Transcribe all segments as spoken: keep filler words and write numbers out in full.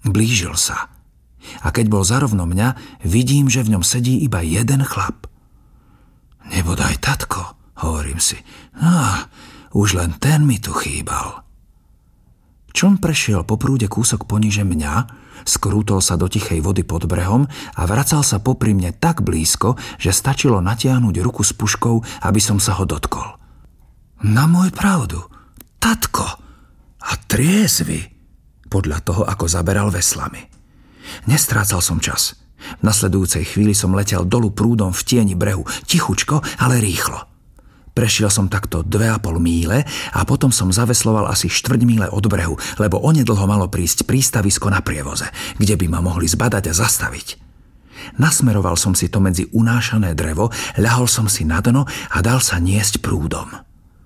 Blížil sa. A keď bol zarovno mňa, vidím, že v ňom sedí iba jeden chlap. Nebodaj tatko, hovorím si. Ah, už len ten mi tu chýbal. Čln prešiel po prúde kúsok poniže mňa, skrútol sa do tichej vody pod brehom a vracal sa popri mne tak blízko, že stačilo natiahnuť ruku s puškou, aby som sa ho dotkol. Na môj pravdu, tatko, a triezvy, podľa toho, ako zaberal veslami. Nestrácal som čas. V nasledujúcej chvíli som letel dolu prúdom v tieni brehu, tichučko, ale rýchlo. Prešiel som takto dve a pol míle a potom som zavesloval asi štvrť míle od brehu, lebo onedlho malo prísť prístavisko na prievoze, kde by ma mohli zbadať a zastaviť. Nasmeroval som si to medzi unášané drevo, ľahol som si na dno a dal sa niesť prúdom.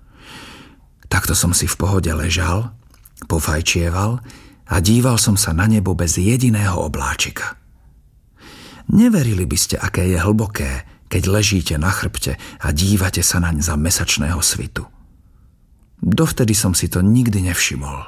Takto som si v pohode ležal, pofajčieval a díval som sa na nebo bez jediného obláčika. Neverili by ste, aké je hlboké, keď ležíte na chrbte a dívate sa naň za mesačného svitu. Dovtedy som si to nikdy nevšimol.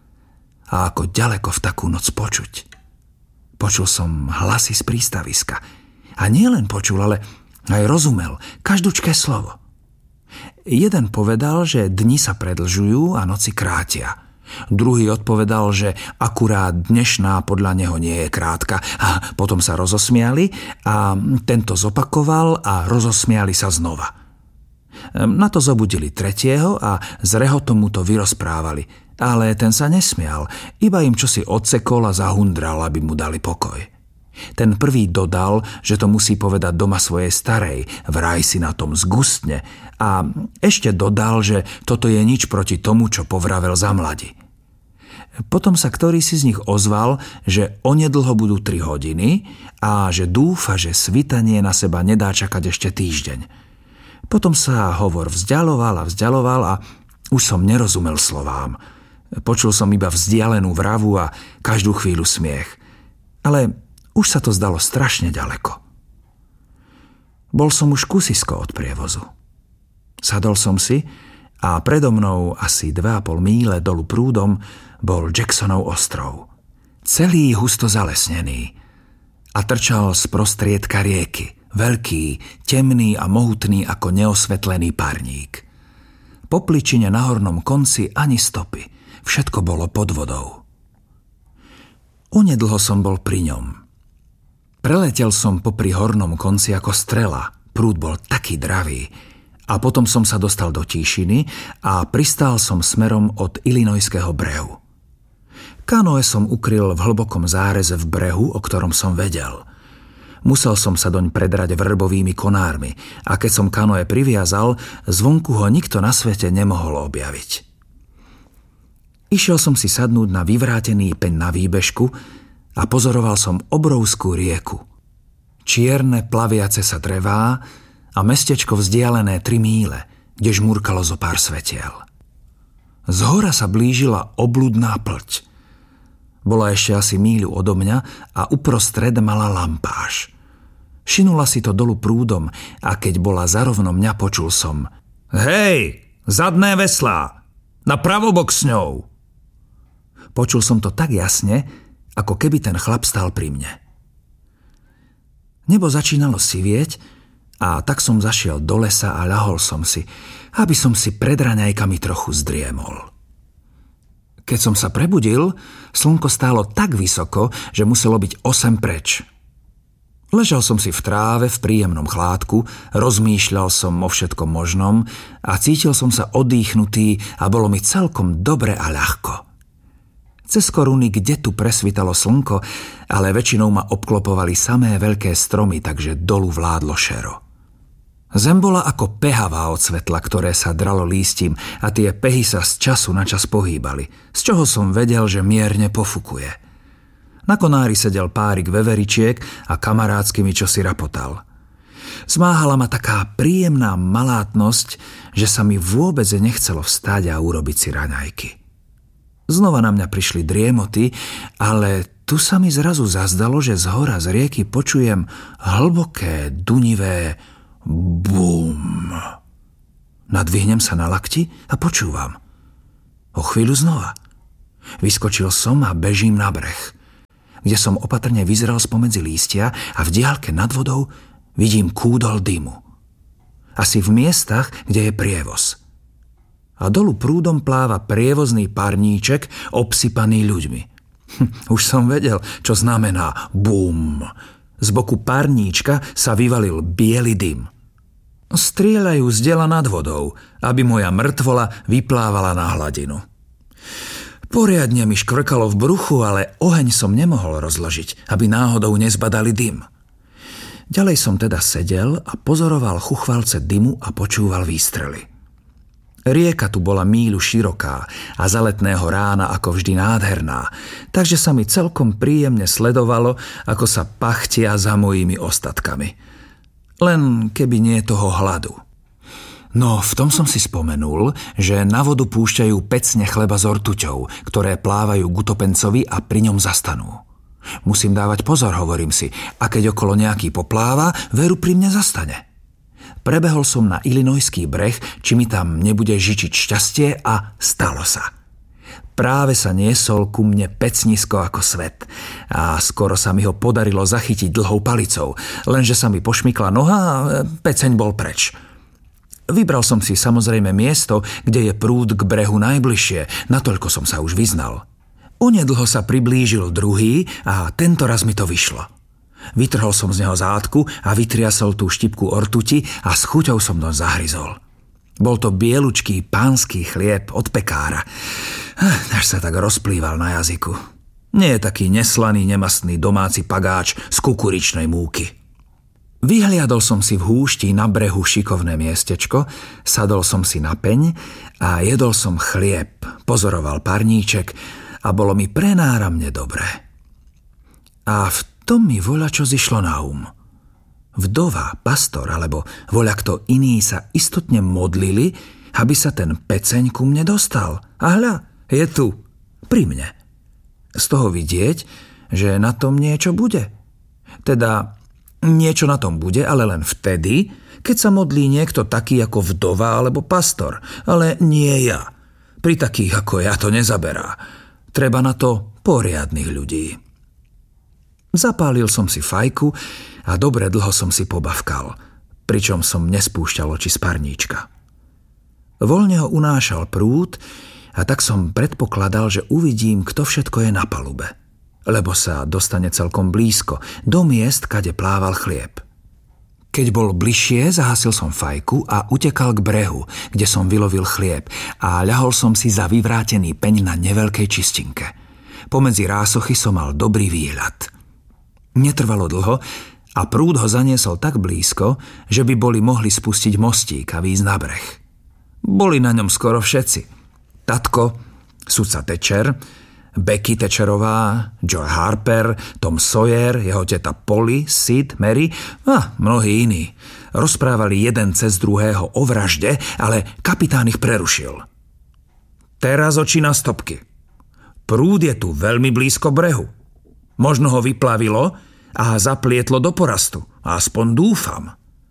A ako ďaleko v takú noc počuť. Počul som hlasy z prístaviska. A nie len počul, ale aj rozumel každúčké slovo. Jeden povedal, že dni sa predlžujú a noci krátia. Druhý odpovedal, že akurát dnešná podľa neho nie je krátka, a potom sa rozosmiali a tento zopakoval a rozosmiali sa znova. Na to zobudili tretieho a z rehotom mu to vyrozprávali, ale ten sa nesmial, iba im čosi odsekol a zahundral, aby mu dali pokoj. Ten prvý dodal, že to musí povedať doma svojej starej, vraj si na tom zgustne, a ešte dodal, že toto je nič proti tomu, čo povravel za mladi. Potom sa ktorý si z nich ozval, že onedlho budú tri hodiny a že dúfa, že svitanie na seba nedá čakať ešte týždeň. Potom sa hovor vzdialoval a vzdialoval a už som nerozumel slovám. Počul som iba vzdialenú vravu a každú chvíľu smiech. Ale už sa to zdalo strašne ďaleko. Bol som už kusisko od prievozu. Sadol som si a predo mnou asi dva a pol míle dolu prúdom bol Jacksonov ostrov. Celý husto zalesnený a trčal z prostriedka rieky, veľký, temný a mohutný ako neosvetlený parník. Po pličine na hornom konci ani stopy, všetko bolo pod vodou. Onedlho som bol pri ňom. Preletel som popri hornom konci ako strela, prúd bol taký dravý, a potom som sa dostal do tíšiny a pristál som smerom od Illinoiského brehu. Kanoe som ukryl v hlbokom záreze v brehu, o ktorom som vedel. Musel som sa doň predrať vrbovými konármi a keď som kanoe priviazal, zvonku ho nikto na svete nemohol objaviť. Išiel som si sadnúť na vyvrátený peň na výbežku a pozoroval som obrovskú rieku. Čierne plaviace sa drevá a mestečko vzdialené tri míle, kde žmurkalo zo pár svetiel. Zhora sa blížila obludná plť. Bola ešte asi míľu odo mňa a uprostred mala lampáš. Šinula si to dolu prúdom a keď bola zarovno mňa, počul som: Hej, zadné veslá, na pravobok s ňou. Počul som to tak jasne, ako keby ten chlap stál pri mne. Nebo začínalo sivieť a tak som zašiel do lesa a ľahol som si, aby som si pred raňajkami trochu zdriemol. Keď som sa prebudil, slnko stálo tak vysoko, že muselo byť osem preč. Ležal som si v tráve v príjemnom chládku, rozmýšľal som o všetkom možnom a cítil som sa odýchnutý a bolo mi celkom dobre a ľahko. Cez koruny kde tu presvitalo slnko, ale väčšinou ma obklopovali samé veľké stromy, takže dolu vládlo šero. Zem bola ako pehavá od svetla, ktoré sa dralo lístím a tie pehy sa z času na čas pohýbali, z čoho som vedel, že mierne pofukuje. Na konári sedel párik veveričiek a kamarátsky mi čosi rapotal. Zmáhala ma taká príjemná malátnosť, že sa mi vôbec nechcelo vstať a urobiť si raňajky. Znova na mňa prišli driemoty, ale tu sa mi zrazu zazdalo, že zhora z rieky počujem hlboké, dunivé bum. Nadvihnem sa na lakti a počúvam. O chvíľu znova. Vyskočil som a bežím na breh. kde som opatrne vyzeral spomedzi lístia a v diaľke nad vodou vidím kúdol dymu. Asi v miestach, kde je prievoz. A dolu prúdom pláva prievozný parníček obsypaný ľuďmi. Hm, už som vedel, čo znamená bum. Z boku parníčka sa vyvalil biely dym. Strieľajú z diela nad vodou, aby moja mŕtvola vyplávala na hladinu. Poriadne mi škvrkalo v bruchu, ale oheň som nemohol rozložiť, aby náhodou nezbadali dym. Ďalej som teda sedel a pozoroval chuchvalce dymu a počúval výstrely. Rieka tu bola míľu široká a za letného rána ako vždy nádherná, takže sa mi celkom príjemne sledovalo, ako sa pachtia za mojimi ostatkami. Len keby nie toho hladu. No, v tom som si spomenul, že na vodu púšťajú pecne chleba s ortuťou, ktoré plávajú k utopencovi a pri ňom zastanú. Musím dávať pozor, hovorím si, a keď okolo nejaký popláva, veru pri mne zastane. Prebehol som na Illinoiský breh, či mi tam nebude žičiť šťastie a stalo sa. Práve sa niesol ku mne pecnisko ako svet a skoro sa mi ho podarilo zachytiť dlhou palicou, lenže sa mi pošmykla noha a peceň bol preč. Vybral som si samozrejme miesto, kde je prúd k brehu najbližšie, natoľko som sa už vyznal. Onedlho sa priblížil druhý a tento raz mi to vyšlo. Vytrhol som z neho zátku a vytriasol tú štipku ortuti a s chuťou som to zahryzol. Bol to bielučký pánsky chlieb od pekára. Až sa tak rozplýval na jazyku. Nie je taký neslaný, nemastný domáci pagáč z kukuričnej múky. Vyhliadol som si v húšti na brehu šikovné miestečko, sadol som si na peň a jedol som chlieb, pozoroval parníček a bolo mi prenáramne dobré. A v tom mi voľačo zišlo na um. Vdova, pastor alebo voľakto iný sa istotne modlili, aby sa ten peceň ku mne dostal. A hľa, je tu, pri mne. Z toho vidieť, že na tom niečo bude. Teda niečo na tom bude, ale len vtedy, keď sa modlí niekto taký ako vdova alebo pastor. Ale nie ja. Pri takých ako ja to nezaberá. Treba na to poriadnych ľudí. Zapálil som si fajku a dobre dlho som si pobavkal, pričom som nespúšťal oči z parníčka. Voľne ho unášal prúd a tak som predpokladal, že uvidím, kto všetko je na palube, lebo sa dostane celkom blízko, do miest, kade plával chlieb. Keď bol bližšie, zahasil som fajku a utekal k brehu, kde som vylovil chlieb a ľahol som si za vyvrátený peň na neveľkej čistinke. Pomedzi rásochy som mal dobrý výhľad. Netrvalo dlho a prúd ho zaniesol tak blízko, že by boli mohli spustiť mostík a výjsť na breh. Boli na ňom skoro všetci. Tatko, sudca Thatcher, Becky Thatcherová, Joe Harper, Tom Sawyer, jeho teta Polly, Sid, Mary a mnohí iní. Rozprávali jeden cez druhého o vražde, ale kapitán ich prerušil. Teraz oči na stopky. Prúd je tu veľmi blízko brehu. Možno ho vyplavilo a zaplietlo do porastu. Aspoň dúfam.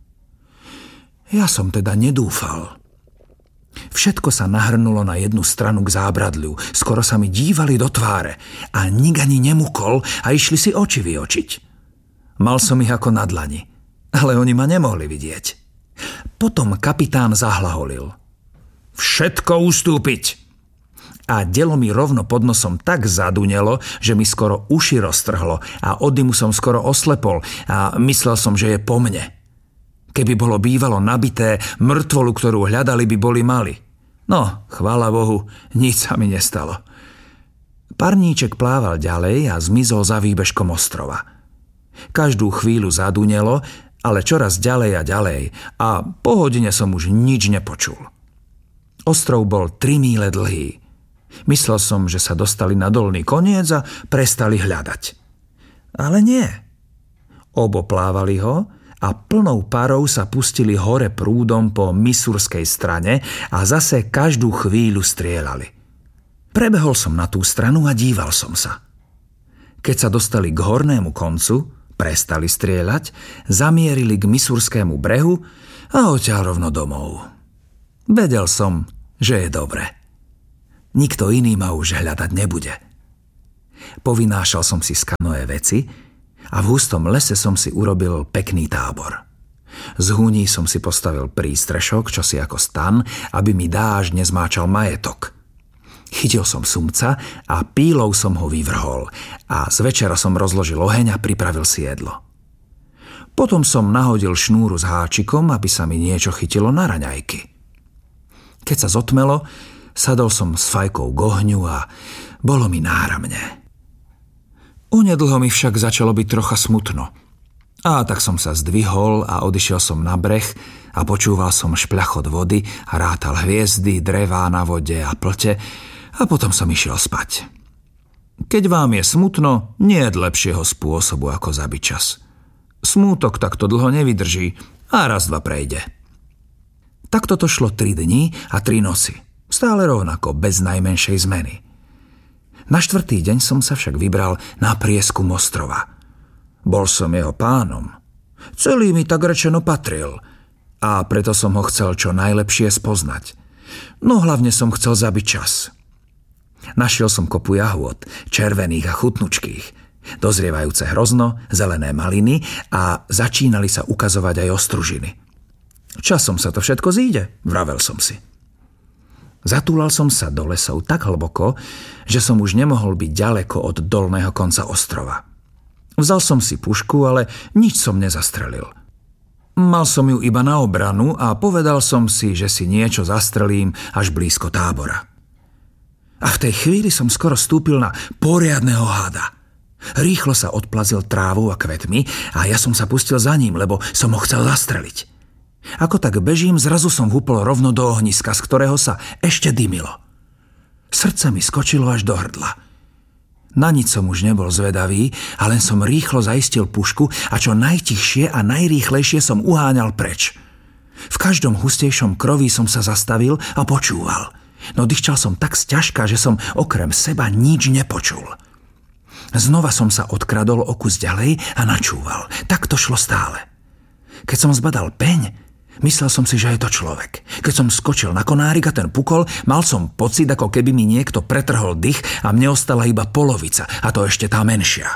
Ja som teda nedúfal. Všetko sa nahrnulo na jednu stranu k zábradliu. Skoro sa mi dívali do tváre a nik ani nemukol a išli si oči vyočiť. Mal som ich ako na dlani, ale oni ma nemohli vidieť. Potom kapitán zahlaholil. Všetko ustúpiť! A dielo mi rovno pod nosom tak zadunelo, že mi skoro uši roztrhlo a od dymu som skoro oslepol a myslel som, že je po mne. Keby bolo bývalo nabité, mŕtvolu, ktorú hľadali, by boli mali. No, chvála Bohu, nič sa mi nestalo. Parníček plával ďalej a zmizol za výbežkom ostrova. Každú chvíľu zadunelo, ale čoraz ďalej a ďalej a po hodine som už nič nepočul. Ostrov bol tri míle dlhý. Myslel som, že sa dostali na dolný koniec a prestali hľadať. Ale nie. Obo plávali ho a plnou parou sa pustili hore prúdom po Missourskej strane a zase každú chvíľu strieľali. Prebehol som na tú stranu a díval som sa. Keď sa dostali k hornému koncu, prestali strieľať, zamierili k Missourskému brehu a odtiaľ rovno domov. Vedel som, že je dobre. Nikto iný ma už hľadať nebude. Povynášal som si z kanoe veci a v hustom lese som si urobil pekný tábor. Z húní som si postavil prístrešok, čosi ako stan, aby mi dážď nezmáčal majetok. Chytil som sumca a pílou som ho vyvrhol a z večera som rozložil oheň a pripravil si jedlo. Potom som nahodil šnúru s háčikom, aby sa mi niečo chytilo na raňajky. Keď sa zotmelo, sadol som s fajkou k ohňu a bolo mi náramne. Onedlho mi však začalo byť trocha smutno. A tak som sa zdvihol a odišiel som na breh a počúval som špľachot vody a rátal hviezdy, drevá na vode a plte a potom som išiel spať. Keď vám je smutno, nie je lepšieho spôsobu ako zabiť čas. Smútok takto dlho nevydrží a raz dva prejde. Takto to šlo tri dni a tri noci. Stále rovnako, bez najmenšej zmeny. Na štvrtý deň som sa však vybral na prieskum ostrova. Bol som jeho pánom. Celý mi tak rečeno patril a preto som ho chcel čo najlepšie spoznať. No hlavne som chcel zabiť čas. Našiel som kopu jahôd, červených a chutnučkých, dozrievajúce hrozno, zelené maliny a začínali sa ukazovať aj ostružiny. Časom sa to všetko zíde, vravel som si. Zatúlal som sa do lesov tak hlboko, že som už nemohol byť ďaleko od dolného konca ostrova. Vzal som si pušku, ale nič som nezastrelil. Mal som ju iba na obranu a povedal som si, že si niečo zastrelím až blízko tábora. A v tej chvíli som skoro stúpil na poriadneho hada. Rýchlo sa odplazil trávou a kvetmi a ja som sa pustil za ním, lebo som ho chcel zastreliť. Ako tak bežím, zrazu som húpol rovno do ohniska, z ktorého sa ešte dymilo. Srdce mi skočilo až do hrdla. Na nič som už nebol zvedavý a len som rýchlo zaistil pušku a čo najtichšie a najrýchlejšie som uháňal preč. V každom hustejšom kroví som sa zastavil a počúval. No dýchčal som tak sťažka, že som okrem seba nič nepočul. Znova som sa odkradol o kus ďalej a načúval. Tak to šlo stále. Keď som zbadal peň, myslel som si, že je to človek. Keď som skočil na konárik a ten pukol, mal som pocit, ako keby mi niekto pretrhol dych a mne ostala iba polovica, a to ešte tá menšia.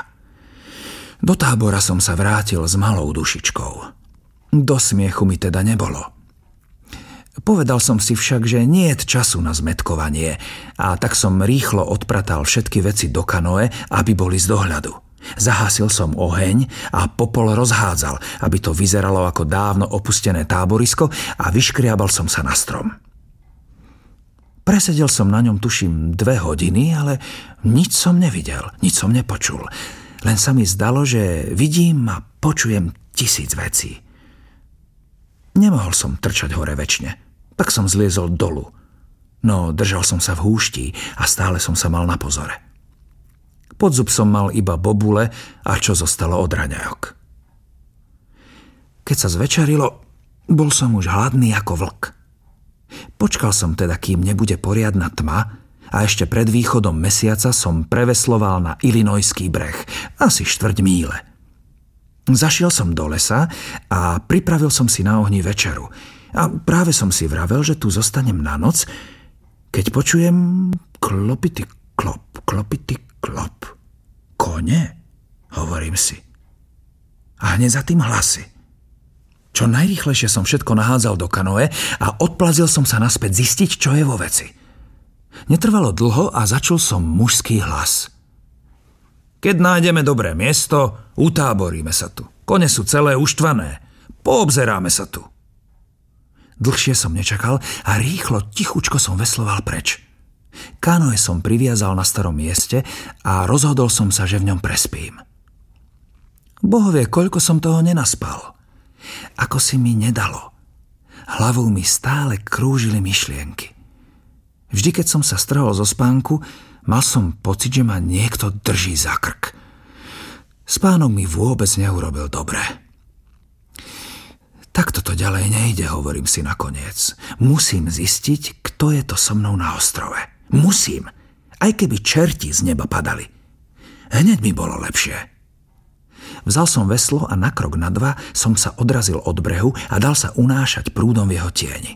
Do tábora som sa vrátil s malou dušičkou. Do smiechu mi teda nebolo. Povedal som si však, že nie je času na zmätkovanie a tak som rýchlo odpratal všetky veci do kanoe, aby boli z dohľadu. Zahasil som oheň a popol rozhádzal, aby to vyzeralo ako dávno opustené táborisko a vyškriabal som sa na strom. Presedel som na ňom tuším dve hodiny, ale nič som nevidel, nič som nepočul. Len sa mi zdalo, že vidím a počujem tisíc vecí. Nemohol som trčať hore večne, tak som zliezol dolu. No držal som sa v húšti a stále som sa mal na pozore. Pod zub som mal iba bobule a čo zostalo od raňajok. Keď sa zvečerilo, bol som už hladný ako vlk. Počkal som teda, kým nebude poriadna tma a ešte pred východom mesiaca som prevesloval na Illinoiský breh, asi štvrť míle. Zašiel som do lesa a pripravil som si na ohni večeru. A práve som si vravel, že tu zostanem na noc, keď počujem klopity klop, klopity klop. Kone? Hovorím si. A hneď za tým hlasy. Čo najrýchlejšie som všetko nahádzal do kanoe a odplazil som sa naspäť zistiť, čo je vo veci. Netrvalo dlho a začul som mužský hlas. Keď nájdeme dobré miesto, utáboríme sa tu. Kone sú celé uštvané. Poobzeráme sa tu. Dlhšie som nečakal a rýchlo, tichučko som vesloval preč. Kanoe som priviazal na starom mieste a rozhodol som sa, že v ňom prespím. Boh vie, koľko som toho nenaspal. Ako si mi nedalo. Hlavou mi stále krúžili myšlienky. Vždy, keď som sa strhol zo spánku, mal som pocit, že ma niekto drží za krk. Spánok mi vôbec neurobil dobre. Takto to ďalej nejde, hovorím si nakoniec. Musím zistiť, kto je to so mnou na ostrove. Musím, aj keby čerti z neba padali. Hneď mi bolo lepšie. Vzal som veslo a na krok na dva som sa odrazil od brehu a dal sa unášať prúdom v jeho tieni.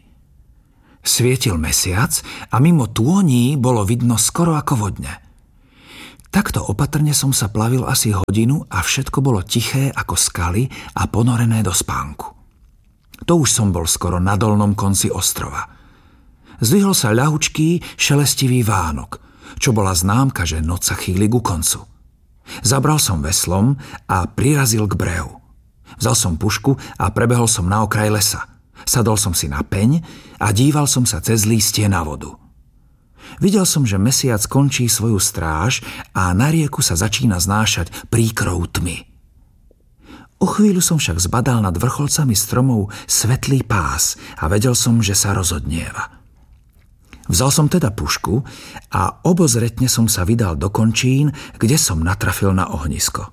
Svietil mesiac a mimo tôní bolo vidno skoro ako vodne. Takto opatrne som sa plavil asi hodinu a všetko bolo tiché ako skaly a ponorené do spánku. To už som bol skoro na dolnom konci ostrova. Zdvihol sa ľahučký, šelestivý vánok, čo bola známka, že noc sa chýli ku koncu. Zabral som veslom a prirazil k brehu. Vzal som pušku a prebehol som na okraj lesa. Sadol som si na peň a díval som sa cez lístie na vodu. Videl som, že mesiac končí svoju stráž a na rieku sa začína znášať príkrov tmy. O chvíľu som však zbadal nad vrcholcami stromov svetlý pás a vedel som, že sa rozhodnieva. Vzal som teda pušku a obozretne som sa vydal do končín, kde som natrafil na ohnisko.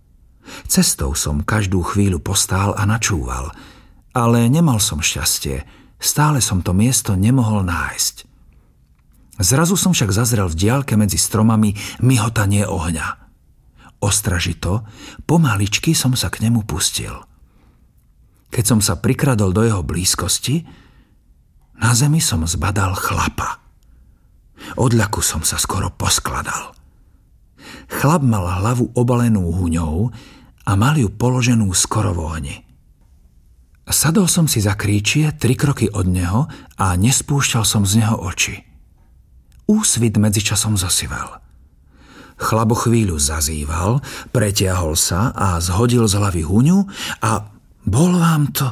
Cestou som každú chvíľu postál a načúval, ale nemal som šťastie, stále som to miesto nemohol nájsť. Zrazu som však zazrel v diaľke medzi stromami mihotanie ohňa. Ostražito, pomaličky som sa k nemu pustil. Keď som sa prikradol do jeho blízkosti, na zemi som zbadal chlapa. Od ľaku som sa skoro poskladal. Chlap mal hlavu obalenú huňou a mal ju položenú skoro v ohni. Sadol som si za kríčie tri kroky od neho a nespúšťal som z neho oči. Úsvit medzičasom zosival. Chlap o chvíľu zazýval, pretiahol sa a zhodil z hlavy huňu a bol vám to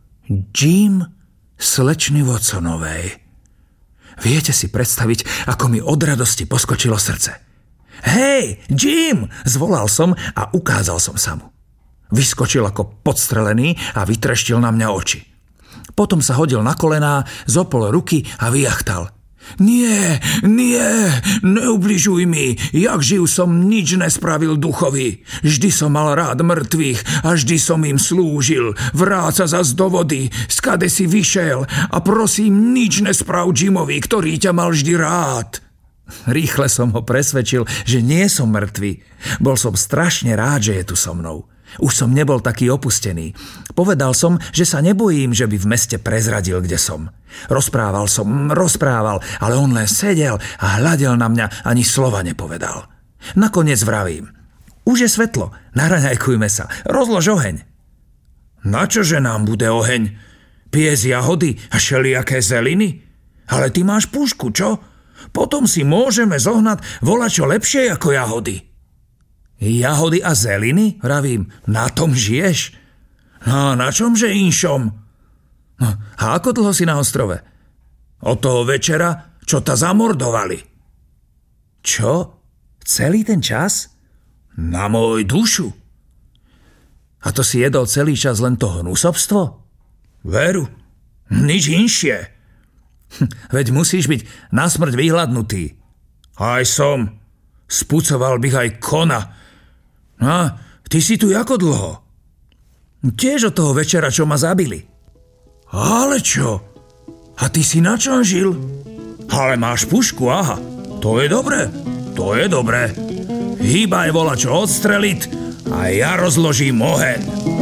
Jim slečny Watsonovej. Viete si predstaviť, ako mi od radosti poskočilo srdce. Hej, Jim! Zvolal som a ukázal som sa mu. Vyskočil ako podstrelený a vytreštil na mňa oči. Potom sa hodil na kolená, zopol ruky a vyjachtal. Nie, nie, neubližuj mi, jak živ som nič nespravil duchovi. Vždy som mal rád mŕtvych a vždy som im slúžil. Vráť sa zas do vody, skade si vyšiel a prosím, nič nesprav Jimovi, ktorý ťa mal vždy rád. Rýchle som ho presvedčil, že nie som mŕtvy. Bol som strašne rád, že je tu so mnou. Už som nebol taký opustený. Povedal som, že sa nebojím, že by v meste prezradil, kde som. Rozprával som, rozprával, ale on len sedel a hľadel na mňa, ani slova nepovedal. Nakoniec vravím. Už je svetlo, naraňajkujme sa, rozlož oheň. Načože nám bude oheň? Pies jahody a šelijaké zeliny? Ale ty máš pušku, čo? Potom si môžeme zohnať volačo lepšie ako jahody. Jahody a zeliny? Vravím, na tom žiješ? No, na čomže inšom? No, a ako dlho si na ostrove? Od toho večera, čo ta zamordovali. Čo? Celý ten čas? Na môj dušu. A to si jedol celý čas len to hnusobstvo? Veru, nič inšie. Veď musíš byť nasmrť vyhladnutý. Aj som. Spucoval bych aj kona. A ty si tu ako dlho? Tiež od toho večera, čo ma zabili. Ale čo? A ty si na čom žil? Ale máš pušku, aha. To je dobré, to je dobré. Hýbaj volačo odstreliť a ja rozložím oheň.